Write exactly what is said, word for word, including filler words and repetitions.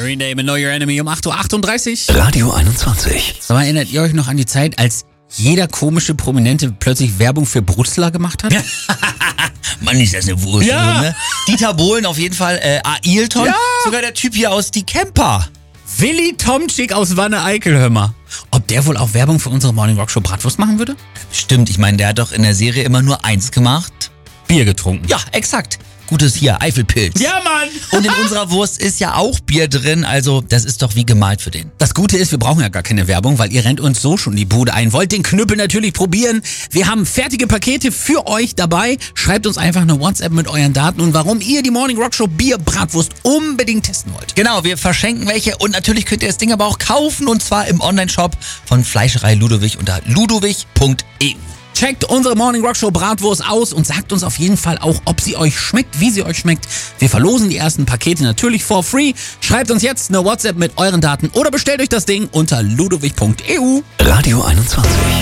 Green Day mit Know Your Enemy um acht Uhr achtunddreißig. Radio einundzwanzig. So, erinnert ihr euch noch an die Zeit, als jeder komische Prominente plötzlich Werbung für Brutzler gemacht hat? Mann, ist das eine Wurst. Ja. Ne? Dieter Bohlen auf jeden Fall, äh, Ailton, Ja. sogar der Typ hier aus Die Camper. Willi Tomczyk aus Wanne-Eickel, hör mal. Ob der wohl auch Werbung für unsere Morning Rock Show Bratwurst machen würde? Stimmt, ich meine, der hat doch in der Serie immer nur eins gemacht. Bier getrunken. Ja, exakt. Gutes hier, Eifelpilz. Ja, Mann! Und in unserer Wurst ist ja auch Bier drin, also das ist doch wie gemalt für den. Das Gute ist, wir brauchen ja gar keine Werbung, weil ihr rennt uns so schon die Bude ein. Wollt den Knüppel natürlich probieren? Wir haben fertige Pakete für euch dabei. Schreibt uns einfach eine WhatsApp mit euren Daten und warum ihr die Morning Rock Show Bier Bratwurst unbedingt testen wollt. Genau, wir verschenken welche und natürlich könnt ihr das Ding aber auch kaufen und zwar im Onlineshop von Fleischerei Ludowig unter ludowig punkt e u. Checkt unsere Morning Rock Show Bratwurst aus und sagt uns auf jeden Fall auch, ob sie euch schmeckt, wie sie euch schmeckt. Wir verlosen die ersten Pakete natürlich for free. Schreibt uns jetzt eine WhatsApp mit euren Daten oder bestellt euch das Ding unter ludowig punkt e u. Radio einundzwanzig.